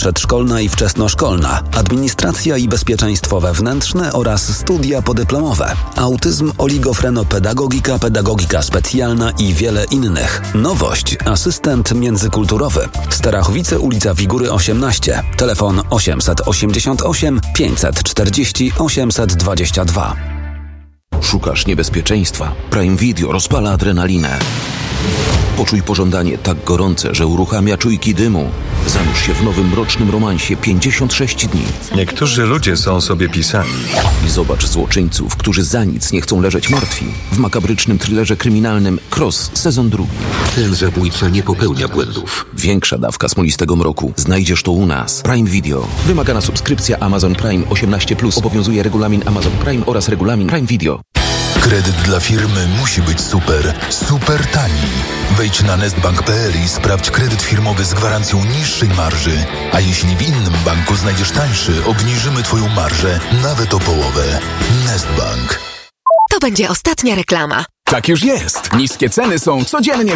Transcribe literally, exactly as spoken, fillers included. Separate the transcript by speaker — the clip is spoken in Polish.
Speaker 1: przedszkolna i wczesnoszkolna, administracja i bezpieczeństwo wewnętrzne oraz studia podyplomowe, autyzm, oligofrenopedagogika, pedagogika specjalna i wiele innych. Nowość, asystent międzykulturowy. Starachowice, ulica Wigury osiemnaście, telefon osiemset osiemdziesiąt osiem pięćset czterdzieści osiemset dwadzieścia dwa.
Speaker 2: Szukasz niebezpieczeństwa? Prime Video rozpala adrenalinę. Poczuj pożądanie tak gorące, że uruchamia czujki dymu. Zanurz się w nowym mrocznym romansie pięćdziesiąt sześć dni.
Speaker 3: Niektórzy ludzie są sobie pisani.
Speaker 2: I zobacz złoczyńców, którzy za nic nie chcą leżeć martwi. W makabrycznym thrillerze kryminalnym Cross, sezon drugi.
Speaker 4: Ten zabójca nie popełnia błędów.
Speaker 2: Większa dawka smolistego mroku. Znajdziesz to u nas. Prime Video. Wymagana subskrypcja Amazon Prime osiemnaście plus. Obowiązuje regulamin Amazon Prime oraz regulamin Prime Video.
Speaker 5: Kredyt dla firmy musi być super, super tani. Wejdź na nestbank kropka p l i sprawdź kredyt firmowy z gwarancją niższej marży. A jeśli w innym banku znajdziesz tańszy, obniżymy Twoją marżę nawet o połowę. Nestbank.
Speaker 6: To będzie ostatnia reklama.
Speaker 7: Tak już jest. Niskie ceny są codziennie